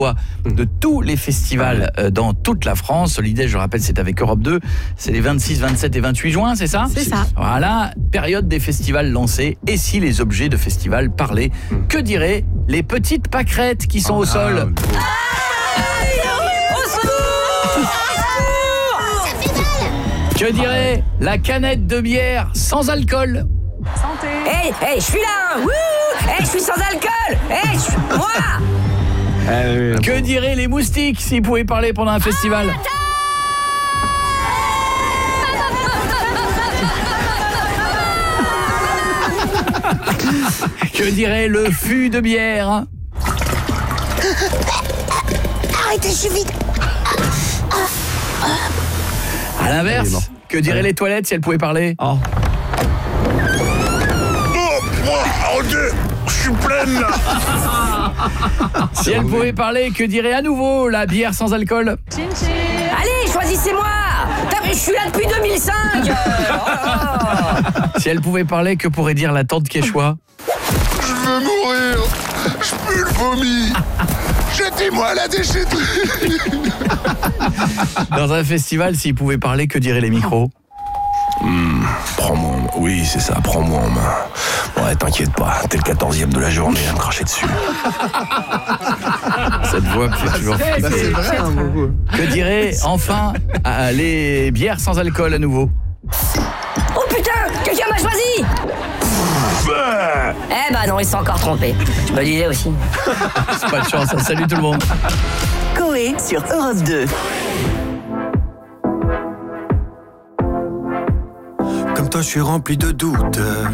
de tous les festivals dans toute la France. L'idée, je rappelle, c'est avec Europe 2. C'est les 26, 27 et 28 juin, c'est ça ? C'est ça. Voilà, période des festivals lancés. Et si les objets de festival parlaient, que diraient les petites pâquerettes qui sont au sol ? Que dirait la canette de bière sans alcool ? Santé. Hey, je suis là. Wouh. Je suis sans alcool. Moi. Que diraient les moustiques s'ils pouvaient parler pendant un festival ? Que dirait le fût de bière ? Arrêtez, je suis vide. À l'inverse, que diraient les toilettes si elles pouvaient parler ? Oh, ok, je suis pleine là. Si elles pouvaient parler, que dirait à nouveau la bière sans alcool ? Chin chin. Allez, choisissez-moi. Je suis là depuis 2005. Si elles pouvaient parler, que pourrait dire la tante Quechua ? Je veux mourir. Je pue le vomi. Jetez-moi à la déchetterie. Dans un festival, s'ils pouvaient parler, que diraient les micros ? Prends-moi en main. Oui, c'est ça, prends-moi en main. Ouais, t'inquiète pas, t'es le 14e de la journée à me cracher dessus. Cette voix me fait toujours flipper. C'est vrai, hein, beaucoup. Que diraient enfin les bières sans alcool à nouveau ? Oh putain, quelqu'un m'a choisi. Non, ils sont encore trompés. Je me disais aussi. C'est pas de chance. Salut tout le monde. Coé sur Europe 2. Comme toi, je suis rempli de doutes.